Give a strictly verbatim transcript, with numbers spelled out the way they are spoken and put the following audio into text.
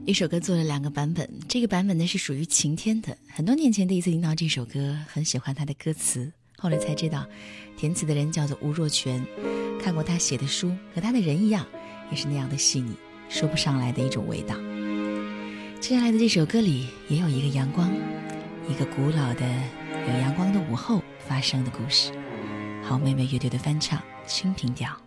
一首歌做了两个版本，这个版本呢是属于晴天的。很多年前第一次听到这首歌，很喜欢它的歌词，后来才知道填词的人叫做吴若权，看过他写的书，和他的人一样，也是那样的细腻，说不上来的一种味道。接下来的这首歌里也有一个阳光，一个古老的有阳光的午后发生的故事。好妹妹乐队的翻唱《清平调》。